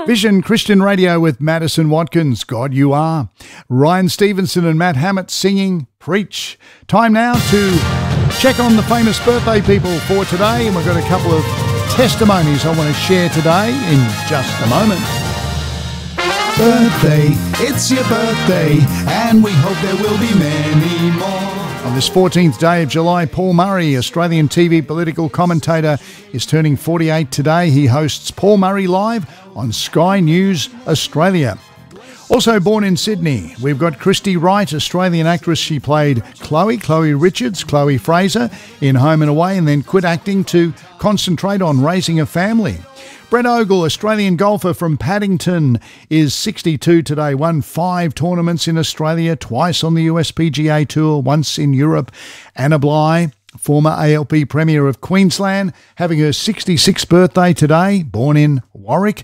Vision Christian Radio with Madison Watkins, God You Are. Ryan Stevenson and Matt Hammett singing Preach. Time now to check on the famous birthday people for today, and we've got a couple of testimonies I want to share today in just a moment. Birthday, it's your birthday, and we hope there will be many more. On this 14th day of July, Paul Murray, Australian TV political commentator, is turning 48 today. He hosts Paul Murray Live on Sky News Australia. Also born in Sydney, we've got Christy Wright, Australian actress. She played Chloe Richards, Chloe Fraser in Home and Away, and then quit acting to concentrate on raising a family. Brett Ogle, Australian golfer from Paddington, is 62 today. Won 5 tournaments in Australia, twice on the USPGA Tour, once in Europe. Anna Bligh, former ALP Premier of Queensland, having her 66th birthday today, born in Warwick.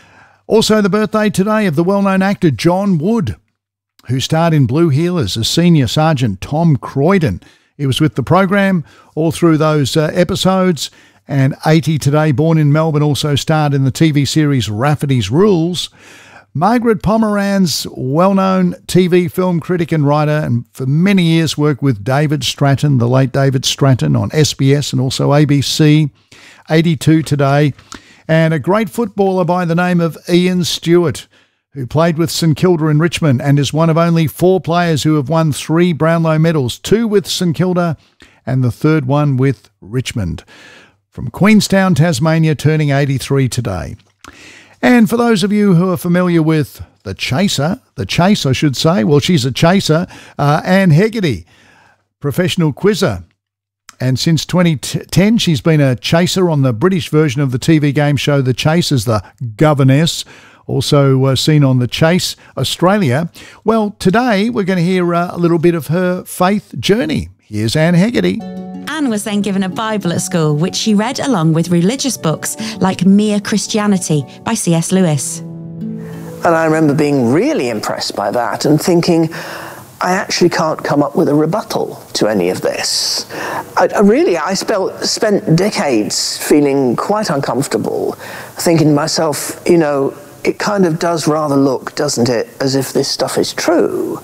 Also the birthday today of the well-known actor John Wood, who starred in Blue Heelers as Senior Sergeant Tom Croydon. He was with the program all through those episodes. And 80 today, born in Melbourne, also starred in the TV series Rafferty's Rules. Margaret Pomeranz, well-known TV film critic and writer, and for many years worked with David Stratton, the late David Stratton, on SBS and also ABC. 82 today. And a great footballer by the name of Ian Stewart, who played with St Kilda in Richmond and is one of only 4 players who have won 3 Brownlow medals, 2 with St Kilda and the 3rd one with Richmond. From Queenstown, Tasmania, turning 83 today. And for those of you who are familiar with the Chase, I should say, well, she's a chaser, Anne Hegarty, professional quizzer. And since 2010, she's been a chaser on the British version of the TV game show The Chase as the governess, also seen on The Chase Australia. Well, today we're going to hear a little bit of her faith journey. Here's Anne Hegarty. Anne was then given a Bible at school, which she read along with religious books like Mere Christianity by C.S. Lewis. And I remember being really impressed by that and thinking, I actually can't come up with a rebuttal to any of this. I spent decades feeling quite uncomfortable, thinking to myself, you know, it kind of does rather look, doesn't it, as if this stuff is true,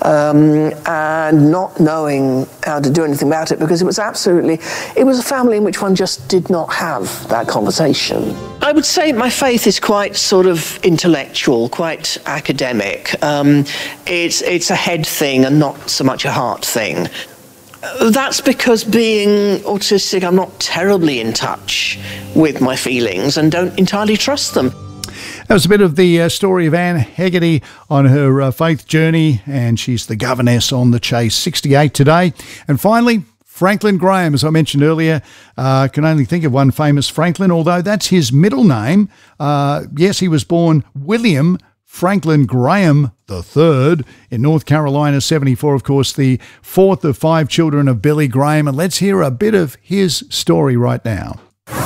and not knowing how to do anything about it, because it was a family in which one just did not have that conversation. I would say my faith is quite sort of intellectual, quite academic. It's a head thing and not so much a heart thing. That's because being autistic, I'm not terribly in touch with my feelings and don't entirely trust them. That was a bit of the story of Anne Hegarty on her faith journey, and she's the governess on The Chase, 68 today. And finally, Franklin Graham, as I mentioned earlier, can only think of one famous Franklin, although that's his middle name. Yes, he was born William Franklin Graham III in North Carolina, 74, of course, the 4th of 5 children of Billy Graham. And let's hear a bit of his story right now.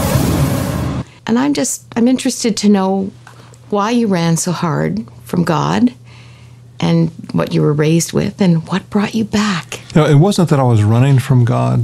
And I'm interested to know why you ran so hard from God and what you were raised with and what brought you back. You know, it wasn't that I was running from God.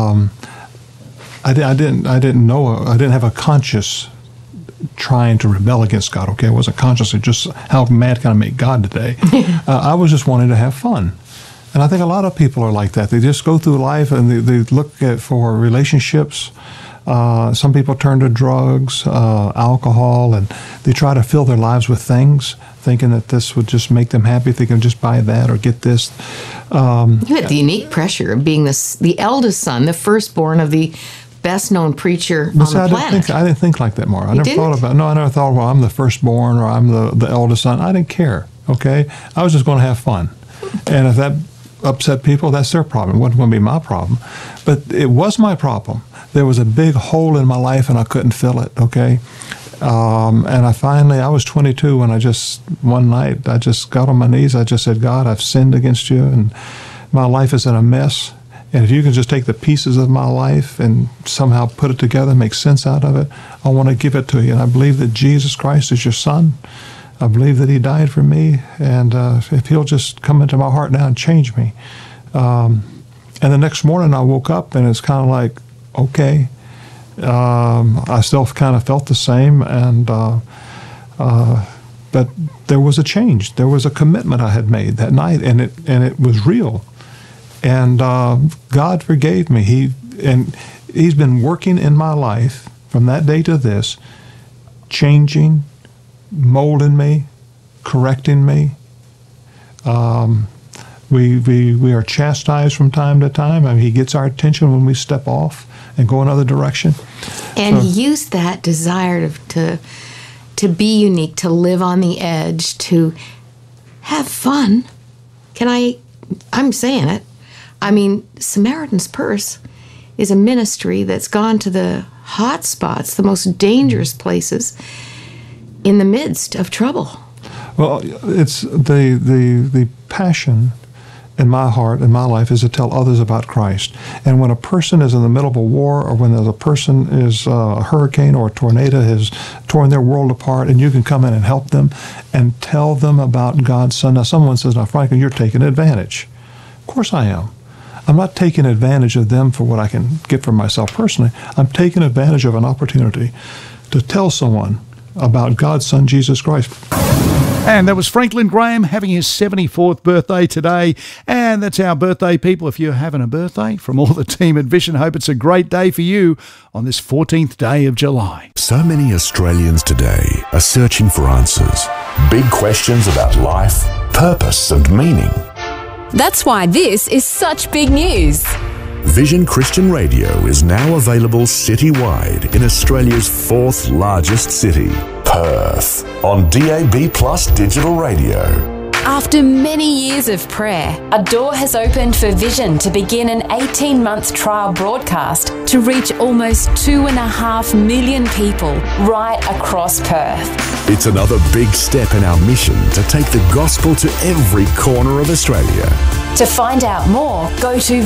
I didn't have a conscious trying to rebel against God, okay? I wasn't conscious of just how mad can I make God today. I was just wanting to have fun. And I think a lot of people are like that. They just go through life and they look for relationships. Some people turn to drugs, alcohol, and they try to fill their lives with things, thinking that this would just make them happy if they can just buy that or get this. You had the unique pressure of being the eldest son, the firstborn of the best-known preacher on the planet. I didn't think like that, Maura. I never thought, well, I'm the firstborn or I'm the eldest son. I didn't care, okay? I was just going to have fun. And if that upset people, that's their problem. It wasn't going to be my problem. But it was my problem. There was a big hole in my life and I couldn't fill it, okay? And I was 22 when one night, I just got on my knees. I just said, God, I've sinned against you and my life is in a mess. And if you can just take the pieces of my life and somehow put it together, make sense out of it, I want to give it to you. And I believe that Jesus Christ is your son. I believe that he died for me. And if he'll just come into my heart now and change me. And the next morning I woke up and it's kind of like, okay. I still kind of felt the same. And But there was a change. There was a commitment I had made that night, and it was real. And God forgave me. He's been working in my life from that day to this, changing, molding me, correcting me. We are chastised from time to time. I mean, he gets our attention when we step off and go another direction. And he used that desire to be unique, to live on the edge, to have fun. I'm saying it. I mean, Samaritan's Purse is a ministry that's gone to the hot spots, the most dangerous places in the midst of trouble. Well, it's the passion in my heart, in my life, is to tell others about Christ. And when a person is in the middle of a war, or when a person is a hurricane or a tornado has torn their world apart, and you can come in and help them and tell them about God's Son. Now, someone says, now, Franklin, you're taking advantage. Of course I am. I'm not taking advantage of them for what I can get for myself personally. I'm taking advantage of an opportunity to tell someone about God's Son, Jesus Christ. And that was Franklin Graham having his 74th birthday today. And that's our birthday, people. If you're having a birthday, from all the team at Vision, hope it's a great day for you on this 14th day of July. So many Australians today are searching for answers. Big questions about life, purpose and meaning. That's why this is such big news. Vision Christian Radio is now available citywide in Australia's 4th largest city, Perth, on DAB+ digital radio. After many years of prayer, a door has opened for Vision to begin an 18-month trial broadcast to reach almost 2.5 million people right across Perth. It's another big step in our mission to take the gospel to every corner of Australia. To find out more, go to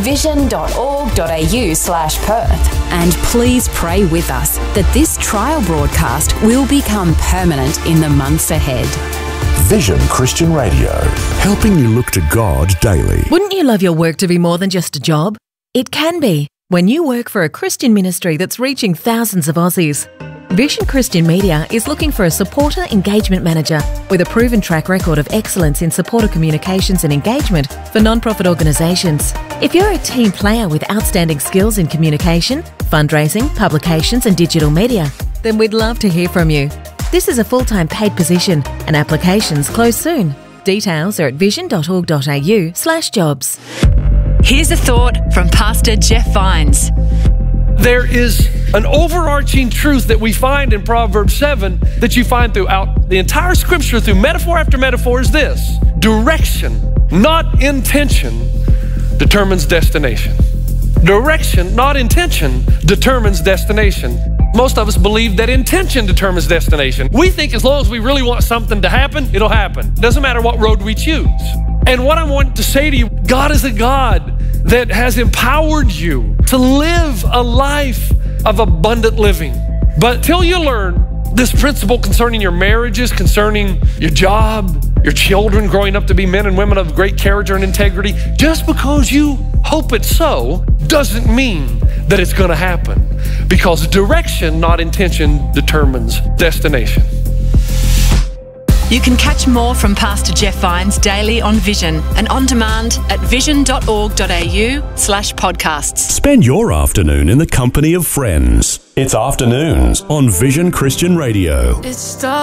vision.org.au/Perth. And please pray with us that this trial broadcast will become permanent in the months ahead. Vision Christian Radio, helping you look to God daily. Wouldn't you love your work to be more than just a job? It can be when you work for a Christian ministry that's reaching thousands of Aussies. Vision Christian Media is looking for a supporter engagement manager with a proven track record of excellence in supporter communications and engagement for non-profit organisations. If you're a team player with outstanding skills in communication, fundraising, publications and digital media, then we'd love to hear from you. This is a full-time paid position and applications close soon. Details are at vision.org.au/jobs. Here's a thought from Pastor Jeff Vines. There is an overarching truth that we find in Proverbs 7 that you find throughout the entire scripture through metaphor after metaphor is this: direction, not intention, determines destination. Direction, not intention, determines destination. Most of us believe that intention determines destination. We think as long as we really want something to happen, it'll happen. Doesn't matter what road we choose. And what I want to say to you, God is a God that has empowered you to live a life of abundant living. But till you learn this principle concerning your marriages, concerning your job, your children growing up to be men and women of great character and integrity, just because you hope it's so doesn't mean that it's going to happen, because direction, not intention, determines destination. You can catch more from Pastor Jeff Vines daily on Vision and on demand at vision.org.au/podcasts. Spend your afternoon in the company of friends. It's Afternoons on Vision Christian Radio.